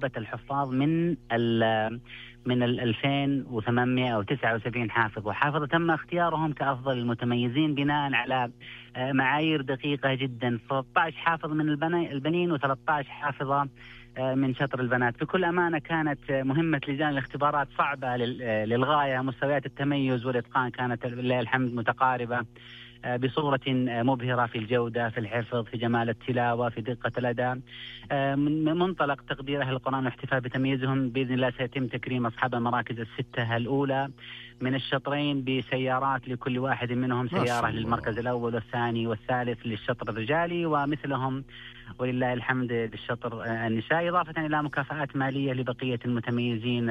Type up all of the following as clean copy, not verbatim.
نخبة الحفاظ من 2879 حافظ وحافظة تم اختيارهم كأفضل المتميزين بناء على معايير دقيقة جدا. 13 حافظ من البنين و13 حافظة من شطر البنات. بكل أمانة كانت مهمة لجان الاختبارات صعبة للغاية. مستويات التميز والإتقان كانت لله الحمد متقاربة بصورة مبهرة في الجودة، في الحفظ، في جمال التلاوة، في دقة الأداء. من منطلق تقدير أهل القرآن والاحتفاء بتمييزهم بإذن الله سيتم تكريم أصحاب المراكز الستة الأولى من الشطرين بسيارات لكل واحد منهم سيارة للمركز الأول والثاني والثالث للشطر الرجالي، ومثلهم ولله الحمد للشطر النسائي، إضافة إلى مكافآت مالية لبقية المتميزين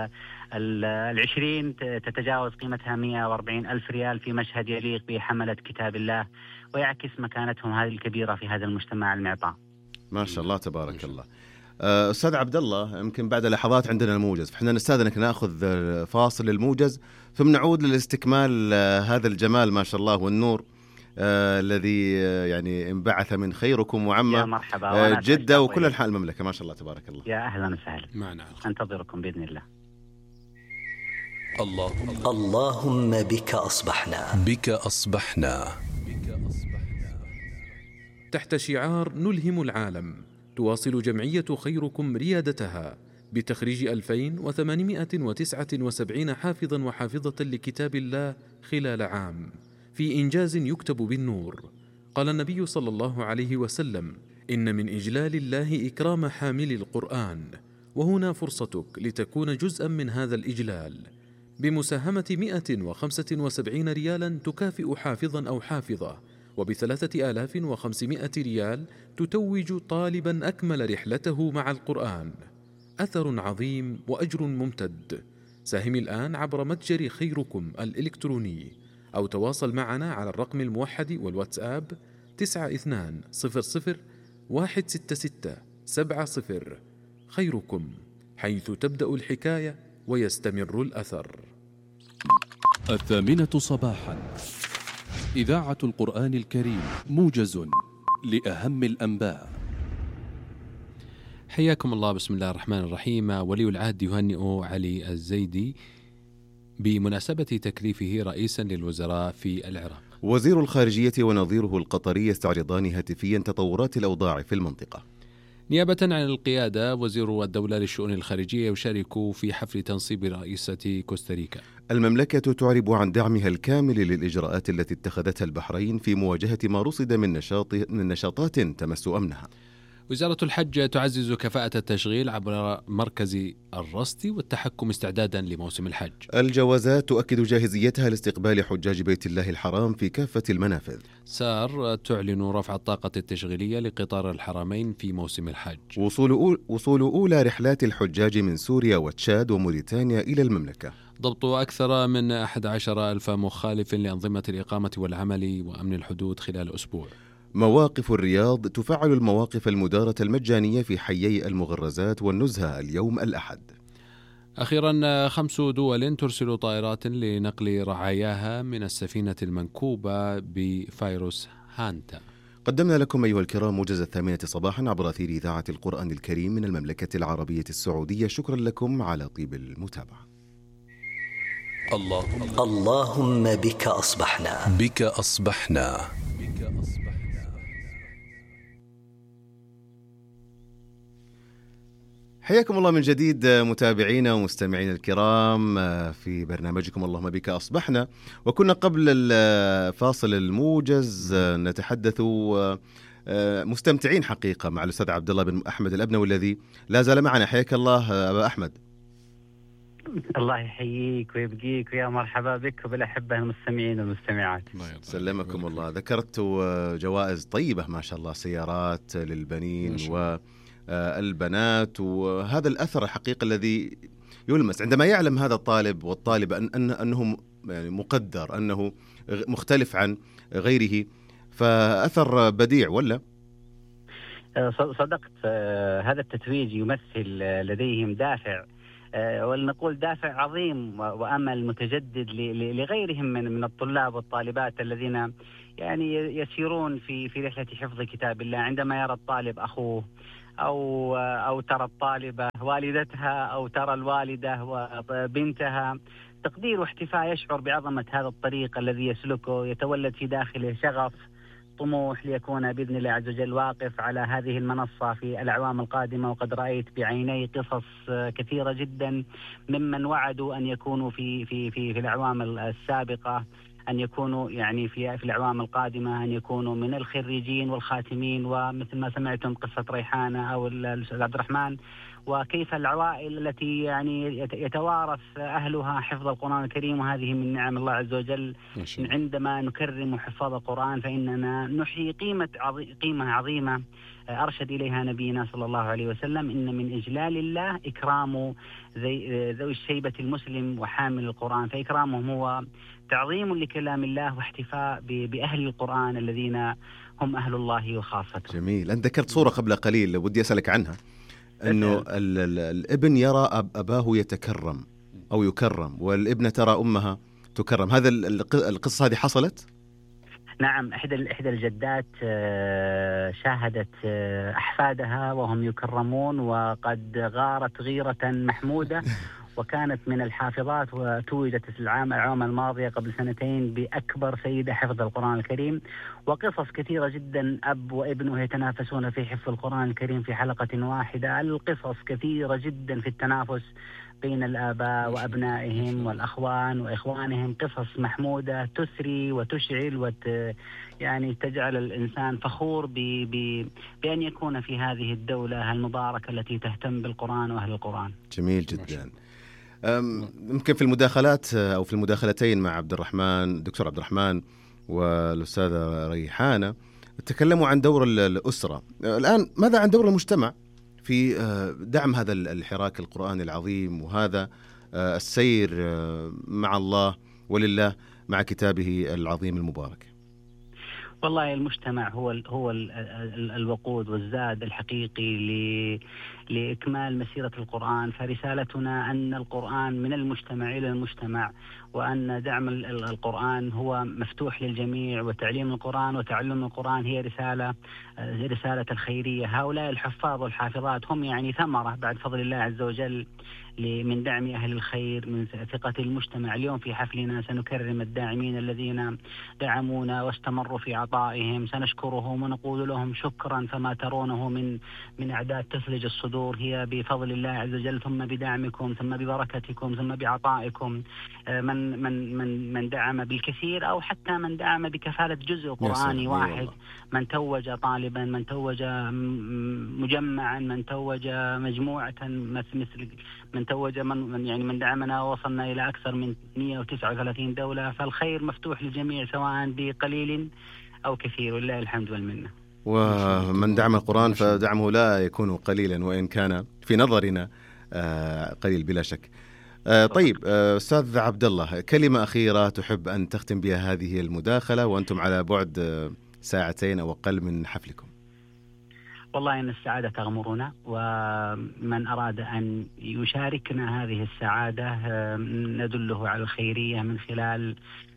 20 تتجاوز قيمتها 140 ألف ريال في مشهد يليق بحملة كتاب الله ويعكس مكانتهم هذه الكبيرة في هذا المجتمع المعطاء. ما شاء الله تبارك الله. أستاذ عبد الله، يمكن بعد لحظات عندنا الموجز، فإحنا نستأذنك نأخذ فاصل الموجز ثم نعود للاستكمال هذا الجمال ما شاء الله والنور الذي يعني انبعث من خيركم وعم جدة وكل أنحاء المملكة. ما شاء الله تبارك الله. يا أهلا وسهلا معنا. أنتظركم بإذن الله. اللهم بك أصبحنا. تحت شعار نلهم العالم، تواصل جمعية خيركم ريادتها بتخريج 2879 حافظا وحافظة لكتاب الله خلال عام في إنجاز يكتب بالنور. قال النبي صلى الله عليه وسلم: إن من إجلال الله إكرام حامل القرآن، وهنا فرصتك لتكون جزءا من هذا الإجلال بمساهمة 175 ريالا تكافئ حافظا أو حافظة، وب3500 ريال تتوج طالبا أكمل رحلته مع القرآن. أثر عظيم وأجر ممتد. ساهم الآن عبر متجر خيركم الإلكتروني أو تواصل معنا على الرقم الموحد والواتساب 9200166770. خيركم، حيث تبدأ الحكاية ويستمر الأثر. 8:00 صباحا، إذاعة القرآن الكريم، موجز لأهم الأنباء. حياكم الله. بسم الله الرحمن الرحيم. ولي العهد يهنئ علي الزيدي بمناسبة تكليفه رئيسا للوزراء في العراق. وزير الخارجية ونظيره القطري يستعرضان هاتفيا تطورات الأوضاع في المنطقة. نيابة عن القيادة، وزير الدولة للشؤون الخارجية يشارك في حفل تنصيب رئيسة كوستاريكا. المملكة تعرب عن دعمها الكامل للإجراءات التي اتخذتها البحرين في مواجهة ما رصد من نشاطات تمس أمنها. وزارة الحج تعزز كفاءة التشغيل عبر مركز الرصد والتحكم استعدادا لموسم الحج. الجوازات تؤكد جاهزيتها لاستقبال حجاج بيت الله الحرام في كافة المنافذ. سار تعلن رفع الطاقة التشغيلية لقطار الحرمين في موسم الحج. وصول أولى رحلات الحجاج من سوريا وتشاد وموريتانيا إلى المملكة. ضبط أكثر من 11,000 مخالف لأنظمة الإقامة والعمل وأمن الحدود خلال أسبوع. مواقف الرياض تفعل المواقف المدارة المجانية في حيي المغرزات والنزهة اليوم الأحد. أخيرا، 5 دول ترسل طائرات لنقل رعاياها من السفينة المنكوبة بفيروس هانتا. قدمنا لكم أيها الكرام موجز 8 صباحا عبر أثير إذاعة القرآن الكريم من المملكة العربية السعودية. شكرا لكم على طيب المتابعة. اللهم بك أصبحنا. حياكم الله من جديد متابعينا ومستمعينا الكرام في برنامجكم اللهم بك أصبحنا. وكنا قبل الفاصل الموجز نتحدث مستمتعين حقيقة مع الأستاذ عبد الله بن أحمد الأبنوي الذي لا زال معنا. حياك الله أبا أحمد. الله يحييك ويبقيك ويا مرحبا بك وبالأحبة المستمعين والمستمعات. سلمكم الله. ذكرت جوائز طيبة ما شاء الله، سيارات للبنين والبنات، وهذا الأثر الحقيقي الذي يلمس عندما يعلم هذا الطالب والطالبة أنه يعني مقدر، أنه مختلف عن غيره، فأثر بديع ولا؟ صدقت. هذا التتويج يمثل لديهم دافع، ولنقول دافع عظيم وأمل متجدد لغيرهم من الطلاب والطالبات الذين يعني يسيرون في رحلة حفظ كتاب الله. عندما يرى الطالب أخوه أو ترى الطالبة والدتها أو ترى الوالدة وبنتها، تقدير واحتفاء، يشعر بعظمة هذا الطريق الذي يسلكه، يتولد في داخله شغف طموح ليكون بإذن الله عز وجل واقف على هذه المنصة في الأعوام القادمة. وقد رأيت بعيني قصص كثيرة جدا ممن وعدوا أن يكونوا في الأعوام السابقة، أن يكونوا يعني في الأعوام القادمة أن يكونوا من الخريجين والخاتمين. ومثل ما سمعتم قصة ريحانة أو الأستاذ عبد الرحمن، وكيف العوائل التي يعني يتوارث أهلها حفظ القرآن الكريم، وهذه من نعم الله عز وجل. عندما نكرم حفاظ القرآن فإننا نحيي قيمة عظيمة أرشد إليها نبينا صلى الله عليه وسلم: إن من إجلال الله إكرام ذوي الشيبة المسلم وحامل القرآن. فإكرامهم هو تعظيم لكلام الله واحتفاء بأهل القرآن الذين هم أهل الله وخاصته. جميل. أنت ذكرت صورة قبل قليل ودي أسألك عنها، أنه الابن يرى أباه يتكرم أو يكرم، والابنة ترى أمها تكرم. هذا القصة هذه حصلت؟ نعم، إحدى الجدات شاهدت أحفادها وهم يكرمون، وقد غارت غيرة محمودة، وكانت من الحافظات، وتوجت العام الماضية قبل 2 بأكبر سيدة حفظ القرآن الكريم. وقصص كثيرة جدا، أب وابنه يتنافسون في حفظ القرآن الكريم في حلقة واحدة. القصص كثيرة جدا في التنافس بين الآباء وأبنائهم والأخوان وإخوانهم، قصص محمودة تثري وتشعل يعني تجعل الإنسان فخور بأن يكون في هذه الدولة المباركة التي تهتم بالقرآن وأهل القرآن. جميل جدا. ممكن في المداخلات أو في المداخلتين مع دكتور عبد الرحمن والأستاذة ريحانة تكلموا عن دور الأسرة. الآن ماذا عن دور المجتمع في دعم هذا الحراك القرآني العظيم، وهذا السير مع الله ولله مع كتابه العظيم المبارك؟ والله المجتمع هو الوقود والزاد الحقيقي لإكمال مسيرة القرآن. فرسالتنا أن القرآن من المجتمع إلى المجتمع، وأن دعم القرآن هو مفتوح للجميع، وتعليم القرآن وتعلم القرآن هي رسالة الخيرية. هؤلاء الحفاظ والحافظات هم يعني ثمرة بعد فضل الله عز وجل من دعم أهل الخير، من ثقة المجتمع. اليوم في حفلنا سنكرم الداعمين الذين دعمونا واستمروا في عطائهم، سنشكرهم ونقول لهم شكرا. فما ترونه من أعداد تثلج الصدور هي بفضل الله عز وجل، ثم بدعمكم، ثم ببركتكم، ثم بعطائكم. من دعم بالكثير أو حتى من دعم بكفالة جزء قرآني واحد، من توج طالبا، من توج مجمعا، من توج مجموعة، مثل من توج من دعمنا، وصلنا إلى أكثر من 139 دولة. فالخير مفتوح للجميع سواء بقليل أو كثير، ولله الحمد والمنة. ومن دعم القرآن فدعمه لا يكون قليلا، وإن كان في نظرنا قليل بلا شك. طيب أستاذ عبد الله، كلمة أخيرة تحب أن تختم بها هذه المداخلة وأنتم على بعد 2 أو أقل من حفلكم؟ والله إن السعادة تغمرنا، ومن أراد أن يشاركنا هذه السعادة ندله على الخيرية من خلال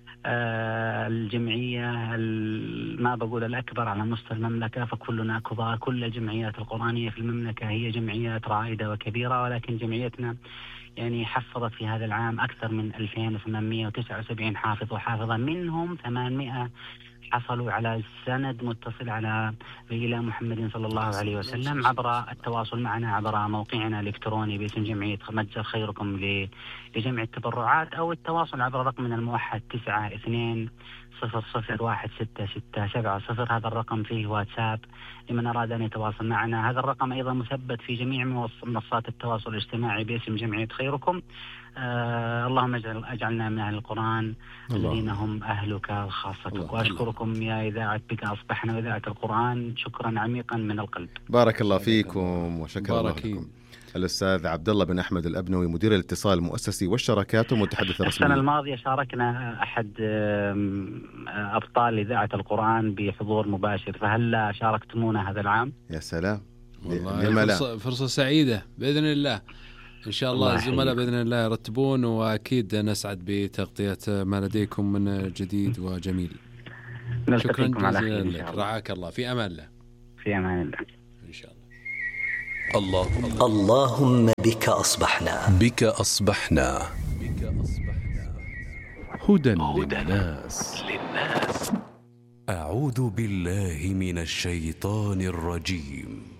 الجمعية، ما بقول الأكبر على مستوى المملكة، فكلنا كبار. كل الجمعيات القرآنية في المملكة هي جمعيات رائدة وكبيرة، ولكن جمعيتنا يعني حفظت في هذا العام أكثر من 2879 حافظ وحافظة، منهم 800 حصلوا على سند متصل إلى محمد صلى الله عليه وسلم عبر التواصل معنا عبر موقعنا الإلكتروني باسم جمعية متجر خيركم لجمع التبرعات، أو التواصل عبر رقمنا الموحد 92001667. هذا الرقم فيه واتساب لمن أراد أن يتواصل معنا. هذا الرقم أيضا مثبت في جميع منصات التواصل الاجتماعي باسم جمعية خيركم. اللهم اجعلنا من أهل القرآن الذين هم أهلك وخاصتك. وأشكركم يا إذاعة بك أصبحنا وإذاعة القرآن شكرا عميقا من القلب. بارك الله فيكم وشكرا الله لكم. الأستاذ عبد الله بن أحمد الأبنوي، مدير الاتصال المؤسسي والشراكات والمتحدث الرسمي. السنة الماضية شاركنا أحد أبطال إذاعة القرآن بحضور مباشر، فهل شاركتمونا هذا العام؟ يا سلام، والله فرصة سعيدة بإذن الله. إن شاء الله الزملاء بإذن الله يرتبون، وأكيد نسعد بتغطية ما لديكم من جديد وجميل. شكرا جزيلا لك، رعاك الله، في أمان الله. في أمان الله. إن شاء الله. اللهم بك أصبحنا. بك أصبحنا. هدى للناس. أعوذ بالله من الشيطان الرجيم.